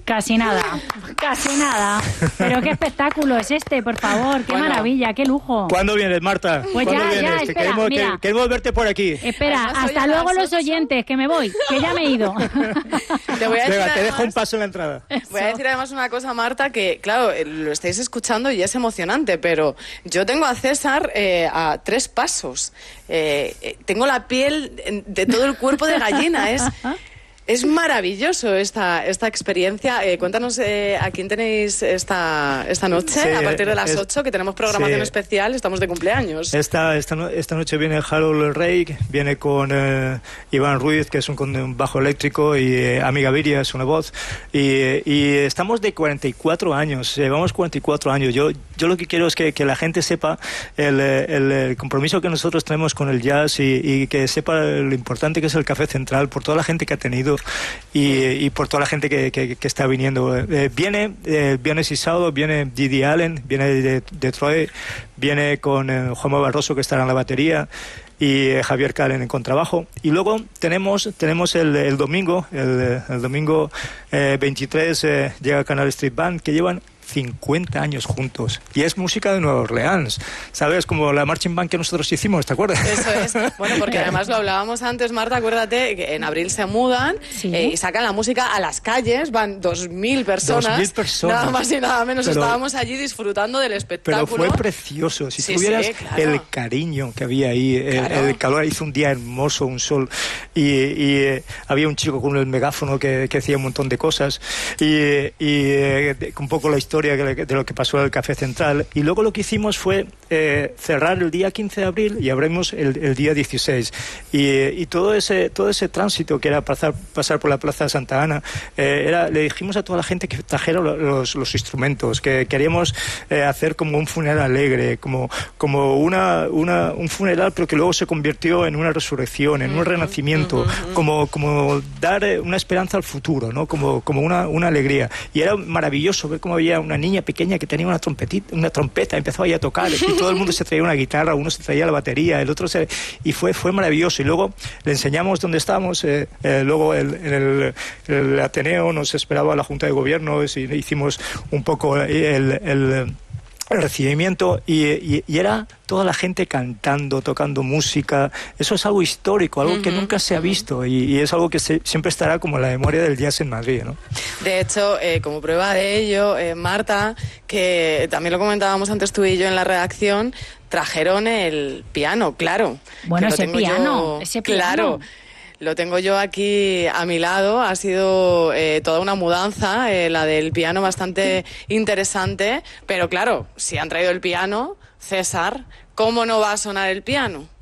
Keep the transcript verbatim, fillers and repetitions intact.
Casi nada, casi nada. Pero qué espectáculo es este, por favor, qué bueno, maravilla, qué lujo. ¿Cuándo vienes, Marta? Pues ¿Cuándo ya, vienes? ya, Que espera, queremos, mira. que, queremos verte por aquí. Espera, Además, hasta hoy a luego las los ocho. oyentes, que me voy, que ya me he ido. Te voy a decir Venga, te dejo además- un paso en la entrada. Voy a decir además una cosa, Marta, que claro, eh, lo estáis escuchando y es emocionante, pero yo tengo a César eh, a tres pasos. Eh, eh, tengo la piel de todo el cuerpo de gallina. Es, es maravilloso esta, esta experiencia. Eh, cuéntanos eh, a quién tenéis esta, esta noche, Sí, a partir de las es- ocho, que tenemos programación sí. especial, estamos de cumpleaños. Esta, esta, no- esta noche viene Harold Rey, viene con eh, Iván Ruiz, que es un, con un bajo eléctrico, y eh, Amiga Viria es una voz. Y, y estamos de cuarenta y cuatro años, llevamos cuarenta y cuatro años. Yo, yo lo que quiero es que, que la gente sepa el, el, el compromiso que nosotros tenemos con el jazz y, y que sepa lo importante que es el Café Central, por toda la gente que ha tenido y, y por toda la gente que, que, que está viniendo. Eh, viene eh, viernes y sábado, viene Didi Allen, viene de Detroit, viene con eh, Juanma Barroso, que estará en la batería, y eh, Javier Calen en contrabajo. Y luego tenemos tenemos el, el domingo, el, el domingo eh, veintitrés eh, llega Canal Street Band, que llevan cincuenta años juntos. Y es música de Nueva Orleans, ¿sabes? Como la marching band que nosotros hicimos, ¿te acuerdas? Eso es. Bueno, porque además lo hablábamos antes, Marta, acuérdate que en abril se mudan Sí. eh, y sacan la música a las calles, van dos mil personas. Dos mil personas. Nada más y nada menos. Pero- Estábamos allí disfrutando del Pero espectáculo. fue precioso. Si Sí, tuvieras sí, claro. el cariño que había ahí, el, Claro. el calor, hizo un día hermoso, un sol, y, y, eh, había un chico con el megáfono que, que hacía un montón de cosas, y, y eh, de- un poco la historia que- de lo que pasó en el Café Central. Y luego lo que hicimos fue eh, cerrar el día quince de abril y abrimos el, el día dieciséis. Y, eh, y todo ese todo ese tránsito que era pasar, pasar por la Plaza de Santa Ana, eh, era, le dijimos a toda la gente que trajera lo- los, los instrumentos, que queríamos eh, hacer como un funeral alegre, como, como una, una, un funeral, pero que luego se convirtió en una resurrección, en un renacimiento, como, como dar eh, una esperanza al futuro, ¿no? Como, como una, una alegría. Y era maravilloso ver cómo había una niña pequeña que tenía una trompetita, una trompeta, empezó ahí a tocar, y todo el mundo se traía una guitarra, uno se traía la batería, el otro se... y fue, fue maravilloso. Y luego le enseñamos dónde estábamos, eh, eh, luego el, en el, el Ateneo nos esperaba la Junta de Gobierno, y hicimos un poco el, el el recibimiento, y, y, y era toda la gente cantando, tocando música. Eso es algo histórico, algo que nunca se ha visto, y, y es algo que se, siempre estará como en la memoria del jazz en Madrid, ¿no? De hecho, eh, como prueba de ello, eh, Marta, que también lo comentábamos antes tú y yo en la redacción, trajeron el piano, claro. Bueno, que lo ese tengo piano, yo- ese piano. Claro. Lo tengo yo aquí a mi lado, ha sido eh, toda una mudanza, eh, la del piano bastante interesante, pero claro, si han traído el piano, César, ¿cómo no va a sonar el piano?